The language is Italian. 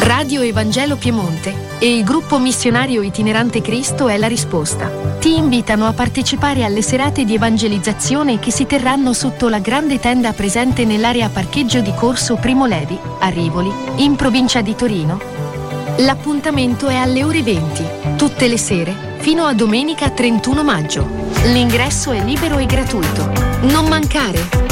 Radio Evangelo Piemonte e il gruppo missionario itinerante Cristo è la risposta. Ti invitano a partecipare alle serate di evangelizzazione che si terranno sotto la grande tenda presente nell'area parcheggio di Corso Primo Levi, a Rivoli, in provincia di Torino. L'appuntamento è alle ore 20, tutte le sere, fino a domenica 31 maggio. L'ingresso è libero e gratuito. Non mancare!